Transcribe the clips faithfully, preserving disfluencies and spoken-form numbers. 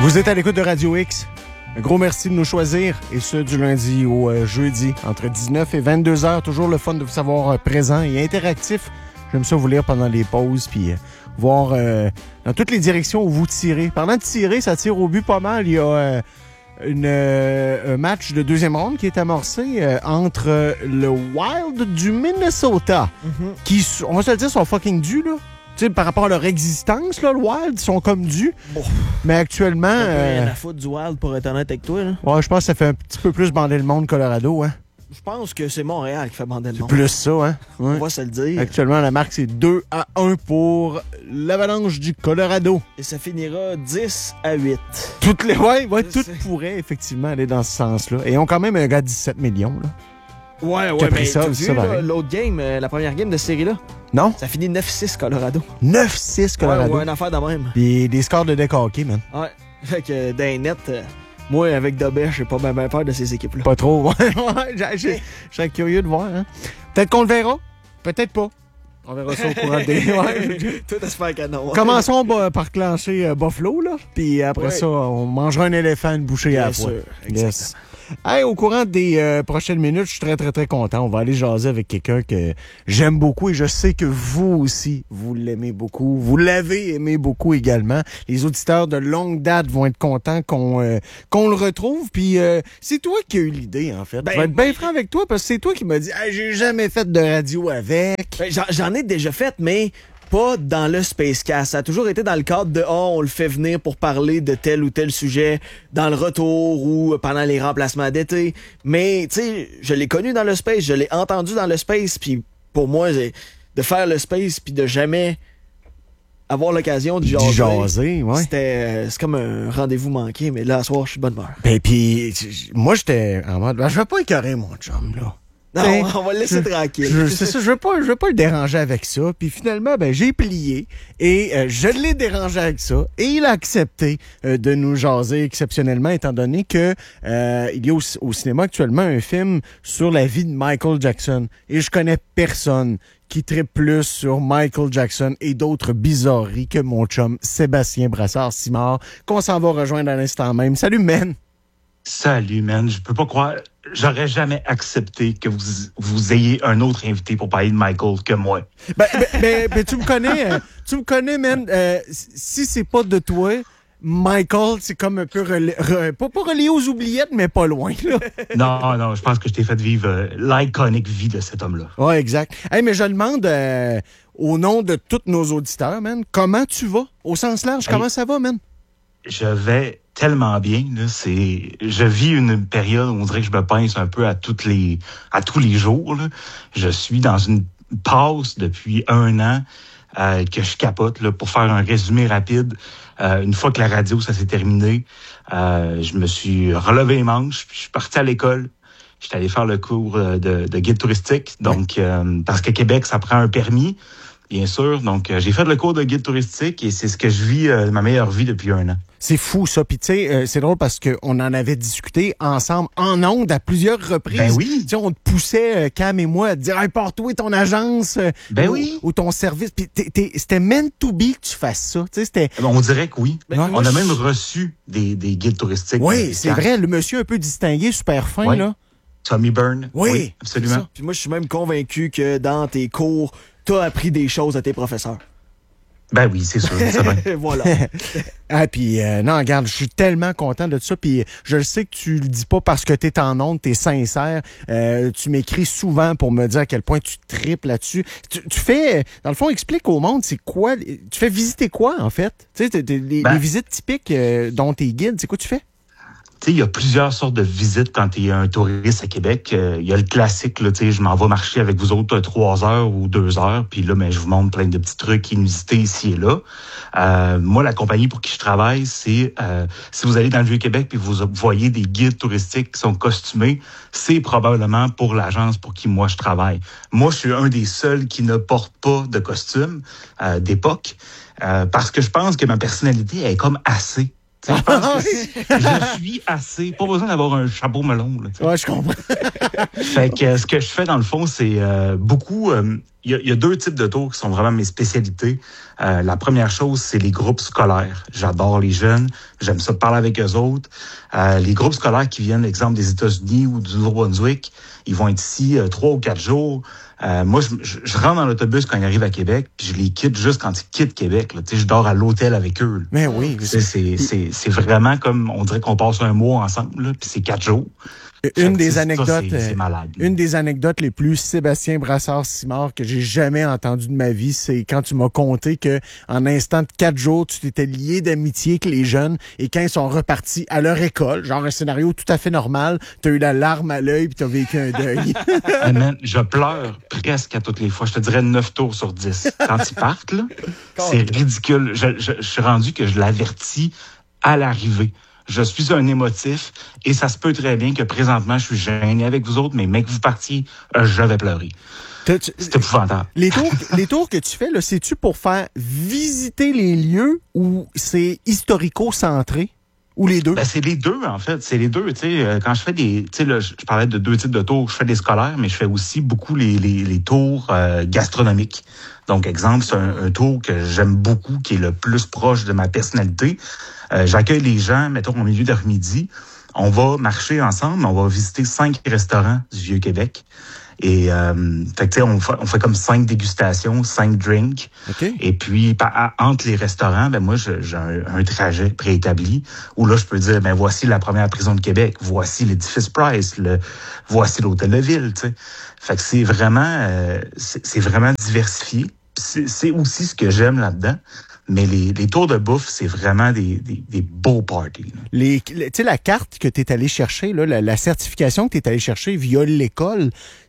Vous êtes à l'écoute de Radio X. Un gros merci de nous choisir, et ce, du lundi au euh, jeudi, entre dix-neuf et vingt-deux heures. Toujours le fun de vous savoir euh, présent et interactif. J'aime ça vous lire pendant les pauses, puis euh, voir euh, dans toutes les directions où vous tirez. Parlant de tirer, ça tire au but pas mal. Il y a euh, une, euh, un match de deuxième ronde qui est amorcé euh, entre euh, le Wild du Minnesota, mm-hmm. qui, on va se le dire, sont fucking dus, là. Tu sais, par rapport à leur existence, là, le Wild, ils sont comme dus. Bon. Mais actuellement... T'as euh, rien à foutre du Wild, pour être honnête avec toi, là. Ouais, je pense que ça fait un petit peu plus bander le monde Colorado, hein. Je pense que c'est Montréal qui fait bander le monde. C'est plus ça, hein. Ouais. On va se le dire. Actuellement, la marque, c'est deux à un pour l'Avalanche du Colorado. Et ça finira dix à huit. Toutes les... Ouais, ouais, tout pourrait effectivement aller dans ce sens-là. Et ils ont quand même un gars de dix-sept millions, là. Ouais, ouais, mais ça, t'as ça, vu, ça là, l'autre game, euh, la première game de cette série-là? Non? Ça finit neuf six Colorado. neuf six Colorado? Ouais, ouais, une affaire de même. Puis des scores de deck hockey, man. Ouais, fait que dans les nets, euh, moi, avec Dobet, j'ai pas bien ben peur de ces équipes-là. Pas trop, ouais, ouais, je serais curieux de voir, hein. Peut-être qu'on le verra, peut-être pas. On verra ça au courant des... Ouais. Tout à se faire canon. Commençons bah, par clencher euh, Buffalo, là. Puis après ouais. ça, on mangera un éléphant, une bouchée à la fois. Yes. Hey, au courant des euh, prochaines minutes, je suis très, très, très content. On va aller jaser avec quelqu'un que j'aime beaucoup et je sais que vous aussi, vous l'aimez beaucoup. Vous l'avez aimé beaucoup également. Les auditeurs de longue date vont être contents qu'on euh, qu'on le retrouve. Puis euh, c'est toi qui as eu l'idée, en fait. Ben, je vais être bien franc avec toi parce que c'est toi qui m'as dit hey, « J'ai jamais fait de radio avec. Ben, » J'en, j'en ai déjà fait, mais... pas dans le Spacecast. Ça a toujours été dans le cadre de « oh, on le fait venir pour parler de tel ou tel sujet dans le retour ou pendant les remplacements d'été. » Mais, tu sais, je l'ai connu dans le Space, je l'ai entendu dans le Space, puis pour moi, de faire le Space puis de jamais avoir l'occasion de jaser, jaser ouais. c'était c'est comme un rendez-vous manqué, mais là, ce soir, je suis de bonne humeur. Ben, puis moi, j'étais en mode, ben, je vais pas écœurer mon chum, là. Non, ben, on va le laisser je, tranquille. Je, c'est ça, je veux pas, je veux pas le déranger avec ça. Puis finalement, ben j'ai plié et euh, je l'ai dérangé avec ça. Et il a accepté euh, de nous jaser exceptionnellement, étant donné que euh, il y a au, au cinéma actuellement un film sur la vie de Michael Jackson. Et je connais personne qui tripe plus sur Michael Jackson et d'autres bizarreries que mon chum Sébastien Brassard-Simard, qu'on s'en va rejoindre à l'instant même. Salut, man! Salut, man. Je peux pas croire... J'aurais jamais accepté que vous, vous ayez un autre invité pour parler de Michael que moi. Ben, ben, ben, ben tu me connais, euh, tu me connais, man. Euh, si c'est pas de toi, Michael, c'est comme un peu relais, re, pas, pas relié aux oubliettes, mais pas loin, là. Non, non, je pense que je t'ai fait vivre euh, l'iconique vie de cet homme-là. Ouais, exact. Hey, mais je demande euh, au nom de tous nos auditeurs, man, comment tu vas? Au sens large, hey, comment ça va, man? Je vais tellement bien, là, c'est, je vis une période où on dirait que je me pince un peu à toutes les, à tous les jours, là. Je suis dans une passe depuis un an, euh, que je capote, là, pour faire un résumé rapide. Euh, une fois que la radio, ça s'est terminé, euh, je me suis relevé les manches, puis je suis parti à l'école. J'étais allé faire le cours de, de guide touristique, donc, euh, parce que Québec, ça prend un permis. Bien sûr. Donc, euh, j'ai fait le cours de guide touristique et c'est ce que je vis, euh, ma meilleure vie depuis un an. C'est fou, ça. Puis, tu sais, euh, c'est drôle parce qu'on en avait discuté ensemble en ondes à plusieurs reprises. Ben oui. Tu sais, on te poussait, euh, Cam et moi, à te dire, hey, pars-toi ton agence. Euh, ben ou, oui. Ou ton service. Puis, t'es, t'es, c'était meant to be que tu fasses ça. Tu sais, c'était. On dirait que oui. Ben, on a je... même reçu des, des guides touristiques. Oui, c'est vrai. Le monsieur un peu distingué, super fin, oui. là. Tommy Byrne. Oui, oui absolument. Puis moi, je suis même convaincu que dans tes cours, t'as appris des choses à tes professeurs. Ben oui, c'est sûr. C'est vrai. Voilà. Ah, puis euh, non, regarde, je suis tellement content de ça. Puis je le sais que tu le dis pas parce que t'es en ondes, t'es sincère. Euh, tu m'écris souvent pour me dire à quel point tu tripes là-dessus. Tu, tu fais, dans le fond, explique au monde, c'est quoi, tu fais visiter quoi, en fait? Tu sais, les, ben, les visites typiques euh, dont t'es guide, c'est quoi tu fais? Tu sais, il y a plusieurs sortes de visites quand tu es un touriste à Québec. Il euh, y a le classique, là, tu sais, je m'en vais marcher avec vous autres trois heures ou deux heures, puis là, ben, je vous montre plein de petits trucs inusités ici et là. Euh, moi, la compagnie pour qui je travaille, c'est euh, si vous allez dans le Vieux-Québec puis vous voyez des guides touristiques qui sont costumés, c'est probablement pour l'agence pour qui moi je travaille. Moi, je suis un des seuls qui ne porte pas de costume euh, d'époque euh, parce que je pense que ma personnalité elle est comme assez. Je pense que je suis assez. Pas besoin d'avoir un chapeau melon. Là, ouais, je comprends. Fait que ce que je fais, dans le fond, c'est euh, beaucoup... Euh, il y, a, il y a deux types de tours qui sont vraiment mes spécialités. Euh, la première chose, c'est les groupes scolaires. J'adore les jeunes. J'aime ça parler avec eux autres. Euh, les groupes scolaires qui viennent, exemple, des États-Unis ou du Nouveau-Brunswick, ils vont être ici euh, trois ou quatre jours. Euh, moi, je, je, je rentre dans l'autobus quand ils arrivent à Québec, puis je les quitte juste quand ils quittent Québec. Là. Tu sais, je dors à l'hôtel avec eux. Là. Mais oui. C'est, c'est, c'est, c'est vraiment comme, on dirait qu'on passe un mois ensemble, là, puis c'est quatre jours. Une fait, des ça, anecdotes, c'est, c'est malade, une des anecdotes les plus Sébastien Brassard-Simard que j'ai jamais entendu de ma vie, c'est quand tu m'as conté que en instant de quatre jours, tu t'étais lié d'amitié avec les jeunes et quand ils sont repartis à leur école, genre un scénario tout à fait normal, t'as eu la larme à l'œil puis t'as vécu un deuil. Man, je pleure presque à toutes les fois. Je te dirais neuf tours sur dix. Quand ils partent, là, c'est ridicule. Je, je, je suis rendu que je l'avertis à l'arrivée. Je suis un émotif et ça se peut très bien que présentement, je suis gêné avec vous autres, mais mec, vous partiez, euh, je vais pleurer. Tu, c'est épouvantable. Les tours, les tours que tu fais, là, c'est-tu pour faire visiter les lieux ou c'est historico-centré? Ou les deux? Ben, c'est les deux, en fait. C'est les deux. Tu sais, quand je fais des... Tu sais, là, je parlais de deux types de tours. Je fais des scolaires, mais je fais aussi beaucoup les, les, les tours euh, gastronomiques. Donc, exemple, c'est un, un tour que j'aime beaucoup, qui est le plus proche de ma personnalité. Euh, j'accueille les gens, mettons, au milieu d'après-midi. On va marcher ensemble. On va visiter cinq restaurants du Vieux-Québec. Et euh, fait que tu sais, on fait, on fait comme cinq dégustations, cinq drinks. Okay. Et puis par, entre les restaurants, ben moi je, j'ai un, un trajet préétabli où là je peux dire ben voici la première prison de Québec, voici l'édifice Price, le voici l'hôtel de ville. Tu sais, fait que c'est vraiment euh, c'est, c'est vraiment diversifié. C'est, c'est aussi ce que j'aime là-dedans. Mais les, les tours de bouffe, c'est vraiment des, des, des beaux parties. Les, tu sais, la carte que tu es allé chercher, là, la, la certification que tu es allé chercher via l'école,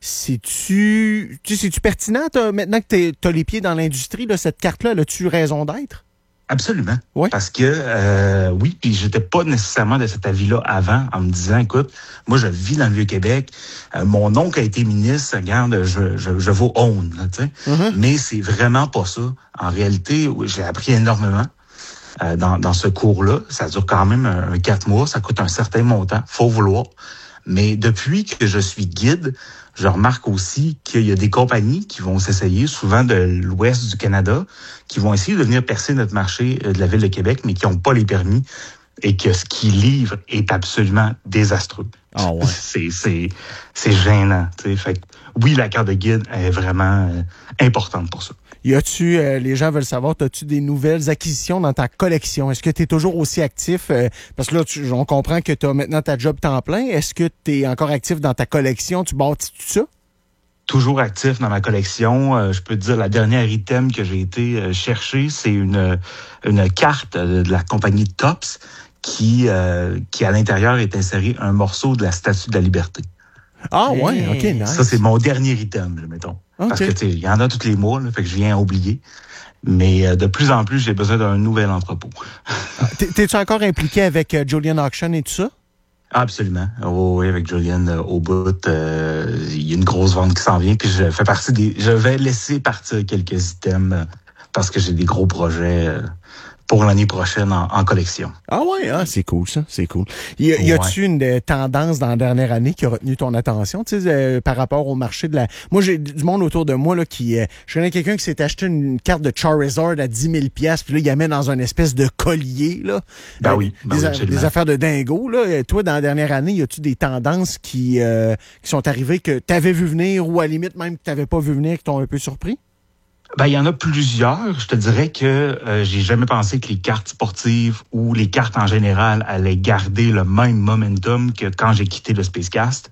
c'est-tu, tu sais, c'est-tu pertinent t'as, maintenant que tu as les pieds dans l'industrie, là, cette carte-là, as-tu raison d'être? Absolument. Oui. Parce que, euh, oui, puis j'étais pas nécessairement de cet avis-là avant, en me disant, écoute, moi, je vis dans le Vieux-Québec, euh, mon oncle a été ministre, regarde, je, je, je vaux own, là, tu sais. Mm-hmm. Mais c'est vraiment pas ça. En réalité, j'ai appris énormément euh, dans, dans ce cours-là. Ça dure quand même un, un quatre mois, ça coûte un certain montant, faut vouloir. Mais depuis que je suis guide, je remarque aussi qu'il y a des compagnies qui vont s'essayer, souvent de l'ouest du Canada, qui vont essayer de venir percer notre marché de la ville de Québec, mais qui n'ont pas les permis et que ce qu'ils livrent est absolument désastreux. Ah ouais. C'est, c'est, c'est gênant. T'sais. Fait que, oui, la carte de guide est vraiment euh, importante pour ça. Y a-tu, euh, les gens veulent savoir, as-tu des nouvelles acquisitions dans ta collection? Est-ce que tu es toujours aussi actif? Euh, parce que là, tu, on comprend que tu as maintenant ta job temps plein. Est-ce que tu es encore actif dans ta collection? Tu bâtis tout ça? Toujours actif dans ma collection. Euh, je peux te dire, la dernière item que j'ai été euh, chercher, c'est une, une carte de, de la compagnie Tops qui, euh, qui, à l'intérieur, est inséré un morceau de la Statue de la Liberté. Ah ouais, OK, nice. Ça, c'est mon dernier item, mettons. Okay. Parce que, tu sais, il y en a tous les mois, là, fait que je viens à oublier. Mais euh, de plus en plus, j'ai besoin d'un nouvel entrepôt. T'es-tu encore impliqué avec euh, Julian Auction et tout ça? Absolument. Oh, oui, avec Julian euh, au bout, euh, il y a une grosse vente qui s'en vient. Puis je fais partie des. Je vais laisser partir quelques items euh, parce que j'ai des gros projets. Euh, pour l'année prochaine en, en collection. Ah ouais, ah, c'est cool ça, c'est cool. Y, y a-tu ouais. une euh, tendance dans la dernière année qui a retenu ton attention, tu sais, euh, par rapport au marché de la... Moi, j'ai du monde autour de moi là qui... Euh, je connais quelqu'un qui s'est acheté une carte de Charizard à dix mille dollars, puis là, il la met dans une espèce de collier, là. Ben euh, oui, ben des, oui, des affaires de dingo, là. Toi, dans la dernière année, y a-tu des tendances qui, euh, qui sont arrivées que t'avais vu venir ou à la limite même que t'avais pas vu venir qui t'ont un peu surpris? Ben, il y en a plusieurs. Je te dirais que euh, j'ai jamais pensé que les cartes sportives ou les cartes en général allaient garder le même momentum que quand j'ai quitté le Spacecast.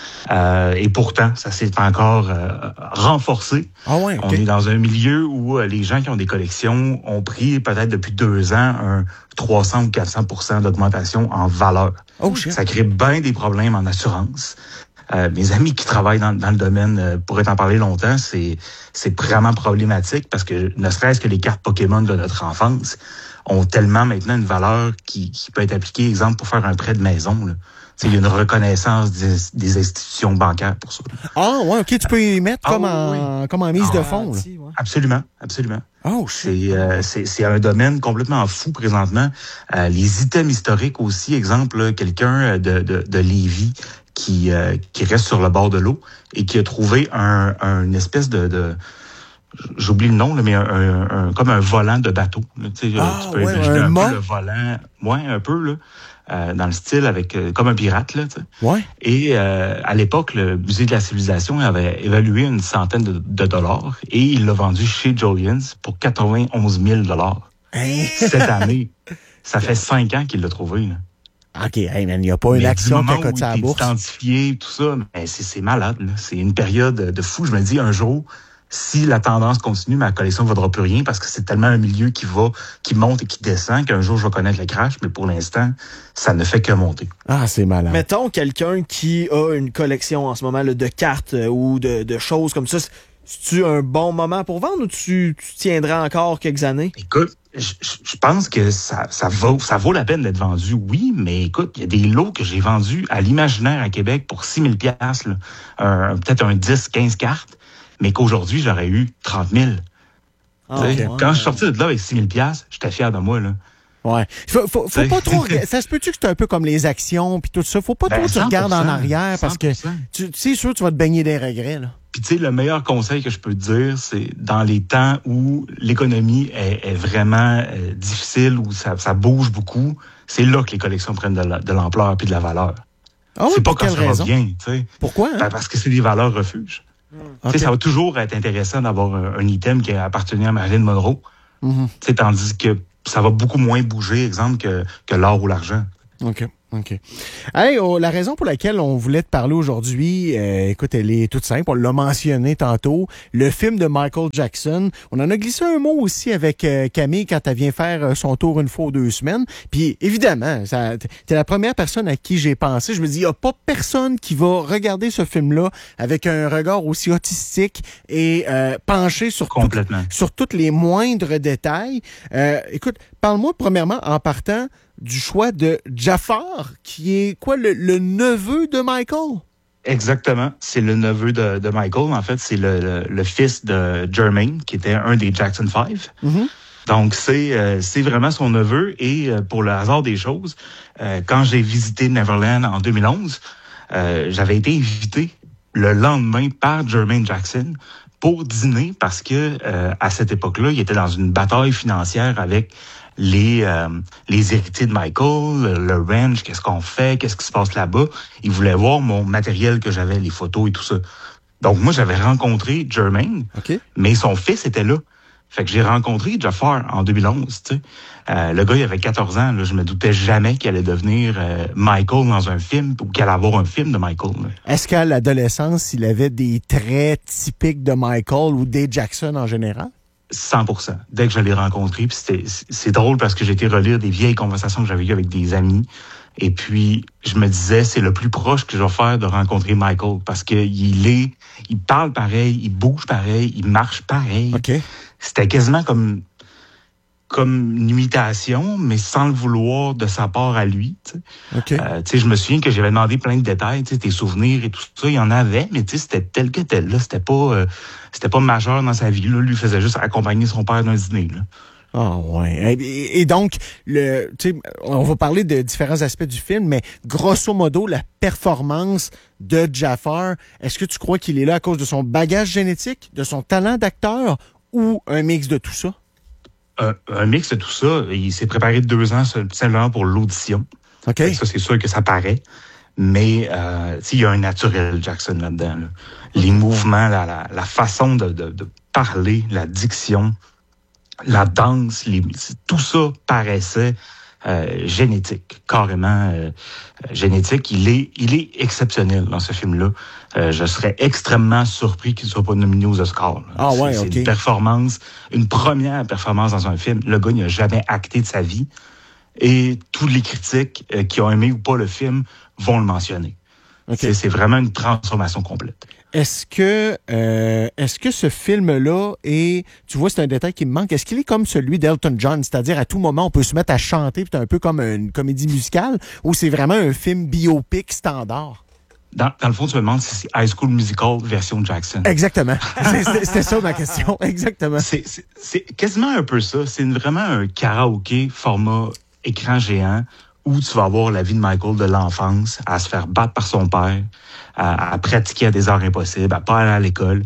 Euh, et pourtant, ça s'est encore euh, renforcé. Ah ouais, okay. On est dans un milieu où euh, les gens qui ont des collections ont pris peut-être depuis deux ans un trois cents ou quatre cents pour cent d'augmentation en valeur. Oh, shit. Ça crée bien des problèmes en assurance. Euh, mes amis qui travaillent dans, dans le domaine euh, pourraient t'en parler longtemps, c'est c'est vraiment problématique parce que ne serait-ce que les cartes Pokémon de notre enfance ont tellement maintenant une valeur qui, qui peut être appliquée, exemple, pour faire un prêt de maison. Là. Il y a une reconnaissance des, des institutions bancaires pour ça. Ah ouais, OK, tu peux y mettre ah, comme, oui, en, oui. comme en mise ah, de fonds. Là. Ouais. Absolument, absolument. Oh, c'est, euh, c'est, c'est un domaine complètement fou présentement. Euh, les items historiques aussi, exemple, là, quelqu'un de, de, de Lévis qui, euh, qui reste sur le bord de l'eau et qui a trouvé un, un espèce de, de j'oublie le nom, là, mais un, un, un, comme un volant de bateau. Là, ah, tu peux ouais, imaginer un, un mât? peu le volant, ouais, un peu, là, euh, dans le style avec euh, comme un pirate. Là, ouais. Et euh, à l'époque, le Musée de la Civilisation avait évalué une centaine de, de dollars et il l'a vendu chez Jolyens pour quatre-vingt-onze mille dollars. Hein? Cette année, ça fait cinq ans qu'il l'a trouvé. Là. OK, hey man, il n'y a pas mais une action qui a coté à la bourse. Identifié, tout ça, mais c'est, c'est malade. Là. C'est une période de fou. Je me dis, un jour, si la tendance continue, ma collection ne vaudra plus rien parce que c'est tellement un milieu qui va, qui monte et qui descend qu'un jour, je vais connaître le crash, mais pour l'instant, ça ne fait que monter. Ah, c'est malade. Mettons quelqu'un qui a une collection en ce moment là, de cartes euh, ou de, de choses comme ça. C'est-tu un bon moment pour vendre ou tu, tu tiendras encore quelques années? Écoute, je, je pense que ça, ça, vaut, ça vaut la peine d'être vendu, oui, mais écoute, il y a des lots que j'ai vendus à l'Imaginaire à Québec pour six mille dollars, là, peut-être un dix, quinze cartes, mais qu'aujourd'hui, j'aurais eu trente mille. Ah, ouais. Quand je suis sorti de là avec six mille dollars, j'étais fier de moi, là. Ouais. Faut, faut, faut pas trop. Ça se peut-tu que c'est un peu comme les actions puis tout ça? Faut pas ben, trop que tu regardes en arrière parce que tu c'est sûr que tu vas te baigner des regrets, là. Puis tu sais, le meilleur conseil que je peux te dire, c'est dans les temps où l'économie est, est vraiment euh, difficile, où ça, ça bouge beaucoup, c'est là que les collections prennent de, la, de l'ampleur puis de la valeur. Ah oui, c'est pas pour quand ça raison? va bien, tu sais. Pourquoi? Hein? Ben, parce que c'est des valeurs refuge. Mmh. Okay. Tu sais, ça va toujours être intéressant d'avoir un, un item qui a appartenu à Marilyn Monroe. Mm-hmm. Tu sais, tandis que ça va beaucoup moins bouger, exemple, que, que l'or ou l'argent. OK. OK. Hey, oh, la raison pour laquelle on voulait te parler aujourd'hui, euh, écoute, elle est toute simple. On l'a mentionné tantôt. Le film de Michael Jackson. On en a glissé un mot aussi avec euh, Camille quand elle vient faire son tour une fois ou deux semaines. Puis, évidemment, ça, t'es la première personne à qui j'ai pensé. Je me dis, il n'y a pas personne qui va regarder ce film-là avec un regard aussi autistique et euh, penché sur, tout, sur tous les moindres détails. Euh, écoute, parle-moi premièrement en partant du choix de Jafar, qui est quoi, le, le neveu de Michael? Exactement. C'est le neveu de, de Michael. En fait, c'est le, le, le fils de Jermaine, qui était un des Jackson Five. Mm-hmm. Donc, c'est, euh, c'est vraiment son neveu. Et euh, pour le hasard des choses, euh, quand j'ai visité Neverland en deux mille onze, euh, j'avais été invité le lendemain par Jermaine Jackson pour dîner parce que euh, à cette époque-là, il était dans une bataille financière avec les euh, les héritiers de Michael, le, le ranch, qu'est-ce qu'on fait, qu'est-ce qui se passe là-bas. Ils voulaient voir mon matériel que j'avais, les photos et tout ça. Donc moi, j'avais rencontré Jermaine, okay. mais son fils était là. Fait que j'ai rencontré Jafar en deux mille onze. Tu sais. Euh, le gars, il avait quatorze ans. Là, je me doutais jamais qu'il allait devenir euh, Michael dans un film ou qu'il allait avoir un film de Michael. Là. Est-ce qu'à l'adolescence, il avait des traits typiques de Michael ou des Jackson en général? cent pour cent. Dès que je l'ai rencontré, puis c'était, c'est drôle parce que j'ai été relire des vieilles conversations que j'avais eues avec des amis. Et puis, je me disais, c'est le plus proche que je vais faire de rencontrer Michael parce que il est, il parle pareil, il bouge pareil, il marche pareil. Okay. C'était quasiment comme, comme une imitation, mais sans le vouloir de sa part à lui. Tu sais, okay. euh, tu sais, je me souviens que j'avais demandé plein de détails, tu sais, tes souvenirs et tout ça, il y en avait, mais tu sais, c'était tel que tel. Là, c'était pas, euh, c'était pas majeur dans sa vie. Là, lui faisait juste accompagner son père d'un dîner. Là. Ah ouais. Et, et donc, le, tu sais, on va parler de différents aspects du film, mais grosso modo, la performance de Jafar, est-ce que tu crois qu'il est là à cause de son bagage génétique, de son talent d'acteur ou un mix de tout ça? Un, un mix de tout ça. Il s'est préparé deux ans simplement pour l'audition. Okay. Ça, c'est sûr que ça paraît. Mais euh, il y a un naturel Jackson là-dedans. Là. Les mouvements, la, la, la façon de, de, de parler, la diction, la danse, les, tout ça paraissait euh, génétique, carrément euh, génétique. Il est, il est exceptionnel dans ce film-là. Euh, je serais extrêmement surpris qu'il ne soit pas nominé aux Oscars. Là. Ah ouais, c'est, okay. c'est une performance, une première performance dans un film. Le gars, il n'a jamais acté de sa vie. Et tous les critiques euh, qui ont aimé ou pas le film vont le mentionner. Okay. C'est, c'est vraiment une transformation complète. Est-ce que euh, est-ce que ce film-là est, tu vois, c'est un détail qui me manque, est-ce qu'il est comme celui d'Elton John, c'est-à-dire à tout moment on peut se mettre à chanter, puis c'est un peu comme une comédie musicale, ou c'est vraiment un film biopic standard? Dans, dans le fond, tu me demandes si c'est High School Musical version Jackson. Exactement. C'était, c'était ça ma question. Exactement. C'est, c'est, c'est quasiment un peu ça. C'est une, vraiment un karaoké format écran géant où tu vas avoir la vie de Michael de l'enfance, à se faire battre par son père, à, à pratiquer à des heures impossibles, à pas aller à l'école,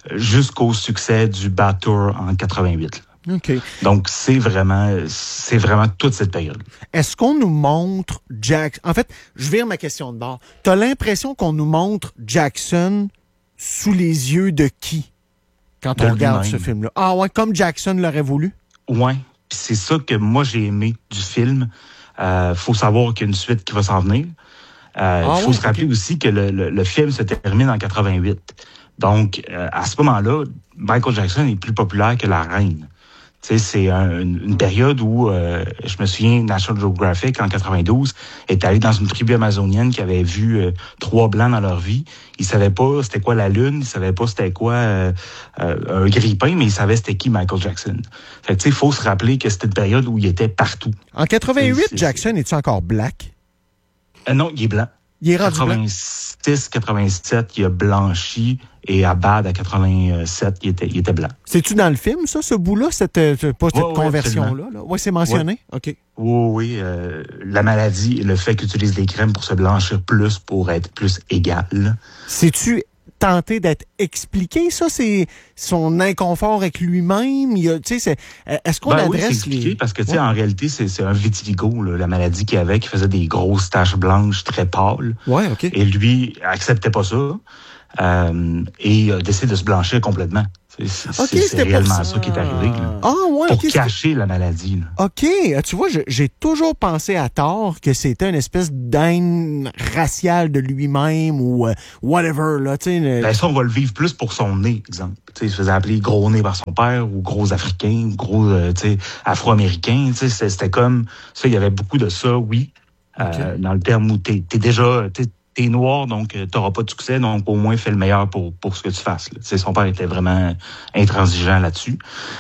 jusqu'au succès du Bad Tour en quatre-vingt-huit. OK. Donc, c'est vraiment, c'est vraiment toute cette période. Est-ce qu'on nous montre Jackson? En fait, je vire ma question de bord. T'as l'impression qu'on nous montre Jackson sous les yeux de qui quand De on regarde lui-même. ce film-là? Ah ouais, comme Jackson l'aurait voulu? Ouais. Puis c'est ça que moi, j'ai aimé du film. Euh, faut savoir qu'il y a une suite qui va s'en venir. Il euh, ah faut ouais, se rappeler okay. aussi que le, le, le film se termine en quatre-vingt-huit. Donc, euh, à ce moment-là, Michael Jackson est plus populaire que la reine. Tu sais, c'est un, une période où, euh, je me souviens, National Geographic, en quatre-vingt-douze, est allé dans une tribu amazonienne qui avait vu euh, trois blancs dans leur vie. Ils savaient pas c'était quoi la lune, ils savaient pas c'était quoi euh, euh, un grille-pain, mais ils savaient c'était qui Michael Jackson. Fait que, tu sais, il faut se rappeler que c'était une période où il était partout. En quatre-vingt-huit, C'est- c'est- Jackson, es-tu encore black? Euh, non, il est blanc. Il est rendu blanc. quatre-vingt-six, quatre-vingt-sept, il a blanchi, et à Bad, à quatre-vingt-sept, il était, il était blanc. C'est-tu dans le film, ça, ce bout-là, cette, euh, pas cette Ouais, ouais, conversion-là? Là? Oui, c'est mentionné? OK. Oui, oui, euh, la maladie et le fait qu'il utilise des crèmes pour se blanchir plus, pour être plus égal. C'est-tu tenté d'être expliqué, ça? C'est son inconfort avec lui-même? Il y a, tu sais, c'est, est-ce qu'on Ben oui, c'est adresse expliqué les... parce que, tu sais, Ouais. en réalité, c'est, c'est un vitiligo, là, la maladie qu'il avait, qui faisait des grosses taches blanches très pâles. Ouais, OK. Et lui, acceptait pas ça. Euh, et il a décidé de se blanchir complètement. C'est, c'est, OK, c'est c'était réellement pour ça qui est arrivé. Là. Ah, ouais, Pour OK. c'était- cacher la maladie. Là. OK. Ah, tu vois, je- j'ai toujours pensé à tort que c'était une espèce d'haine raciale de lui-même ou euh, whatever, là, tu sais. le- Ben, ça, on va le vivre plus pour son nez, exemple. Tu sais, il se faisait appeler gros nez par son père, ou gros africain, ou gros, euh, tu sais, afro-américain. Tu sais, c'était, c'était comme ça, il y avait beaucoup de ça, oui. Euh, OK. Dans le terme où t'es, t'es déjà, t'es, t'es noir, donc euh, t'auras pas de succès, donc au moins fais le meilleur pour, pour ce que tu fasses. Là. Tu sais, son père était vraiment intransigeant là-dessus.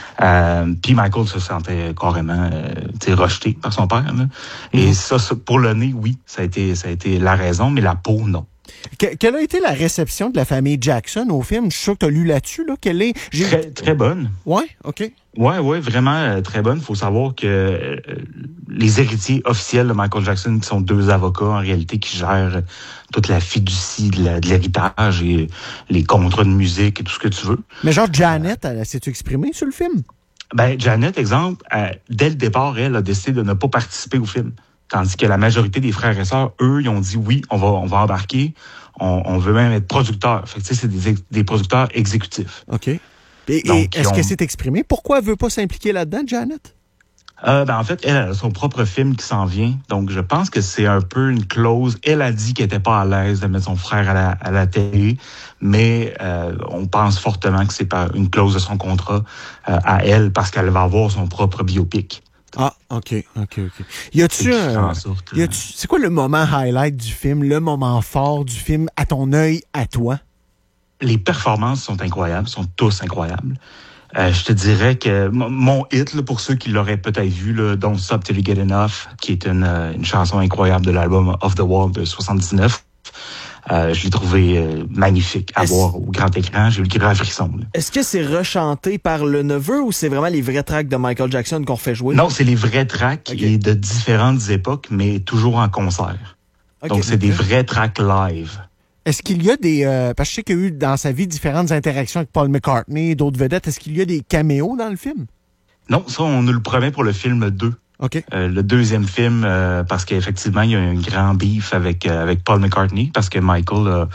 Euh, Puis Michael se sentait carrément euh, tu sais, rejeté par son père. Là. Et Mhm. ça, ça, pour le nez, oui, ça a été, ça a été la raison, mais la peau, non. Que- quelle a été la réception de la famille Jackson au film? Je suis sûr que tu as lu là-dessus, là. Quelle est... j'ai- Très, très bonne. Ouais, OK. Ouais, ouais, vraiment euh, très bonne. Il faut savoir que euh, les héritiers officiels de Michael Jackson, qui sont deux avocats en réalité, qui gèrent toute la fiducie de, la- de l'héritage et les contrats de musique et tout ce que tu veux. Mais genre, Janet, elle s'est-tu exprimée sur le film? Ben, Janet, exemple, euh, dès le départ, elle a décidé de ne pas participer au film. Tandis que la majorité des frères et sœurs, eux, ils ont dit oui, on va, on va embarquer. On, on veut même être producteurs. Fait que, tu sais, c'est des, ex- des producteurs exécutifs. OK. Et, et Donc, est-ce ils ont- qu'elle s'est exprimée? Pourquoi elle veut pas s'impliquer là-dedans, Janet? Euh, ben, en fait, elle a son propre film qui s'en vient. Donc, je pense que c'est un peu une clause. Elle a dit qu'elle était pas à l'aise de mettre son frère à la, à la télé, mais euh, on pense fortement que c'est par une clause de son contrat euh, à elle parce qu'elle va avoir son propre biopic. Ah, OK, OK, OK. Y a-tu C'est qui un... fait en sorte, y a-tu- c'est quoi le moment highlight du film, le moment fort du film, à ton œil, à toi? Les performances sont incroyables, sont tous incroyables. Euh, je te dirais que m- mon hit, là, pour ceux qui l'auraient peut-être vu, là, Don't Stop Till You Get Enough, qui est une, euh, une chanson incroyable de l'album Off the Wall de soixante-dix-neuf, euh, je l'ai trouvé euh, magnifique à Est-ce- voir au grand écran. J'ai eu le grand frisson. Là. Est-ce que c'est rechanté par le neveu ou c'est vraiment les vrais tracks de Michael Jackson qu'on refait jouer? Non, c'est les vrais tracks Ok. et de différentes époques, mais toujours en concert. Ok. Donc, c'est des vrais tracks live. Est-ce qu'il y a des... euh, parce que je sais qu'il y a eu dans sa vie différentes interactions avec Paul McCartney et d'autres vedettes. Est-ce qu'il y a des caméos dans le film? Non, ça, on nous le promet pour le film deux. OK. Euh, le deuxième film, euh, parce qu'effectivement, il y a un grand beef avec, euh, avec Paul McCartney, parce que Michael a,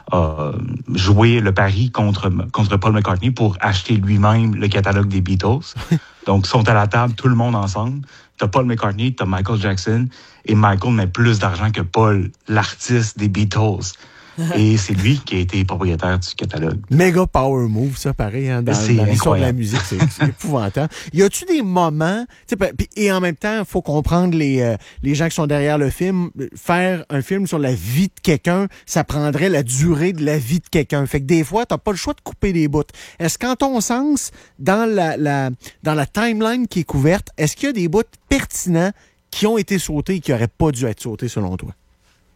a joué le pari contre, contre Paul McCartney pour acheter lui-même le catalogue des Beatles. Donc, ils sont à la table, tout le monde ensemble. T'as Paul McCartney, t'as Michael Jackson, et Michael met plus d'argent que Paul, l'artiste des Beatles. Et c'est lui qui a été propriétaire du catalogue. Méga power move, ça, pareil, hein, dans, C'est dans l'histoire de la incroyable. musique. C'est, c'est épouvantable. Y a-tu des moments... tu sais, pa- puis- Et en même temps, il faut comprendre les, euh, les gens qui sont derrière le film. Faire un film sur la vie de quelqu'un, ça prendrait la durée de la vie de quelqu'un. Fait que des fois, t'as pas le choix de couper des bouts. Est-ce qu'en ton sens, dans la, la, dans la timeline qui est couverte, est-ce qu'il y a des bouts pertinents qui ont été sautés et qui n'auraient pas dû être sautés selon toi?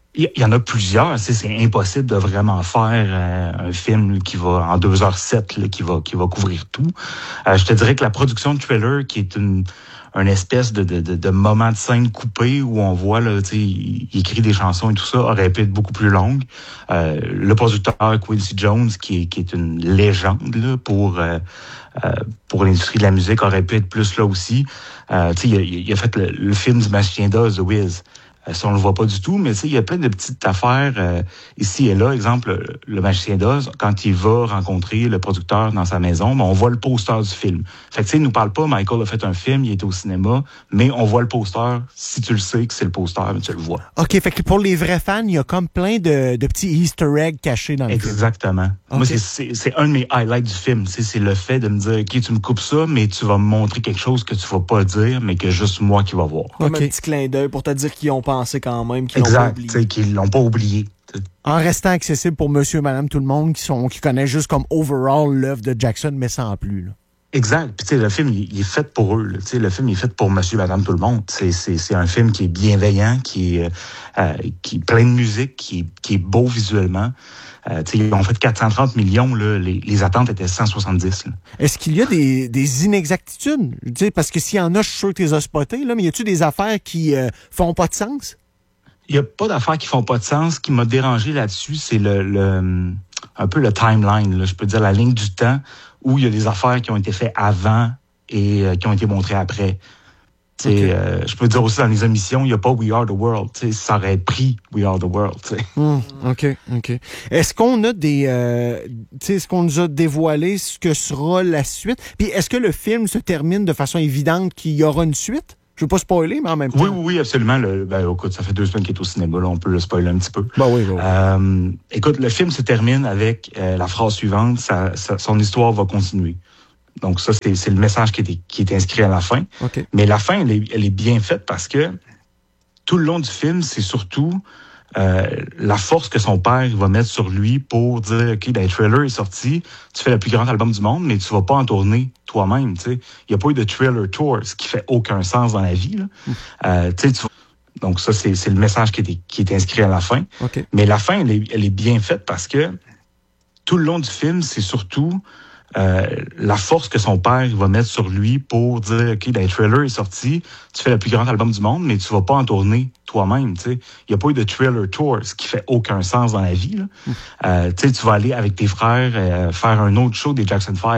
Il y en a plusieurs. C'est impossible de vraiment faire euh, un film là, qui va en deux heures sept, là, qui va qui va couvrir tout. Euh, je te dirais que la production de Thriller, qui est une une espèce de, de, de, de moment de scène coupé où on voit là, tu sais, il, il écrit des chansons et tout ça, aurait pu être beaucoup plus longue. Euh, le producteur Quincy Jones, qui est, qui est une légende là, pour euh, euh, pour l'industrie de la musique, aurait pu être plus là aussi. Euh, tu sais, il, il a fait le, le film du Magicien d'Oz, The Wiz. Ça, on le voit pas du tout, mais tu sais, il y a plein de petites affaires euh, ici et là. Exemple, le Magicien d'Oz, quand il va rencontrer le producteur dans sa maison, ben, on voit le poster du film. Fait que tu sais, il nous parle pas, Michael a fait un film, il est au cinéma, mais on voit le poster. Si tu le sais que c'est le poster, ben, tu le vois. OK, fait que pour les vrais fans, il y a comme plein de, de petits easter eggs cachés dans le film. Exactement. Okay. Moi, c'est, c'est, c'est un de mes highlights du film. C'est, c'est le fait de me dire, OK, tu me coupes ça, mais tu vas me montrer quelque chose que tu vas pas dire, mais que juste moi qui va voir. Comme okay. un petit clin d'œil pour te dire qu'ils ont pensé quand même, qu'ils exact, l'ont pas oublié. Qu'ils l'ont pas oublié. En restant accessible pour monsieur et madame tout le monde qui sont qui connaissent juste comme overall l'œuvre de Jackson, mais sans plus. Là. Exact. Puis tu sais, le film, il, il est fait pour eux. Tu sais, le film il est fait pour monsieur et madame tout le monde. C'est, c'est, c'est un film qui est bienveillant, qui est, euh, qui est plein de musique, qui est, qui est beau visuellement. Euh, ils ont fait quatre cent trente millions, là, les, les attentes étaient cent soixante-dix. Là. Est-ce qu'il y a des, des inexactitudes? Parce que s'il y en a, je suis sûr que tu les as spotées, là, mais y a-t-il des affaires qui euh, font pas de sens? Il n'y a pas d'affaires qui font pas de sens. Ce qui m'a dérangé là-dessus, c'est le, le un peu le timeline, là, je peux dire la ligne du temps, où il y a des affaires qui ont été faites avant et euh, qui ont été montrées après. Okay. Euh, je peux dire aussi dans les émissions, il n'y a pas We Are the World. T'sais, ça aurait pris We Are the World. Mmh, OK, OK. Est-ce qu'on a des... Euh, est-ce qu'on nous a dévoilé ce que sera la suite? Puis est-ce que le film se termine de façon évidente qu'il y aura une suite? Je veux pas spoiler, mais en même temps. Oui, oui, oui, absolument. Le, ben, écoute, ça fait deux semaines qu'il est au cinéma, là, on peut le spoiler un petit peu. Ben oui, oui. Euh, écoute, le film se termine avec euh, la phrase suivante, ça, ça, son histoire va continuer. Donc ça, c'est, c'est le message qui est, qui est inscrit à la fin. Okay. Mais la fin, elle est, elle est bien faite parce que tout le long du film, c'est surtout euh, la force que son père va mettre sur lui pour dire, OK, ben, le trailer est sorti, tu fais le plus grand album du monde, mais tu vas pas en tourner toi-même. Tu sais, il n'y a pas eu de trailer tour, ce qui fait aucun sens dans la vie. Là. Mm. Euh, tu sais, donc ça, c'est, c'est le message qui est, qui est inscrit à la fin. Okay. Mais la fin, elle est, elle est bien faite parce que tout le long du film, c'est surtout Euh, la force que son père va mettre sur lui pour dire, OK, ben, le trailer est sorti, tu fais le plus grand album du monde, mais tu vas pas en tourner toi-même. Tu sais, il n'y a pas eu de trailer tour, ce qui fait aucun sens dans la vie. Là. Mm. Euh, tu sais, tu vas aller avec tes frères euh, faire un autre show des Jackson five.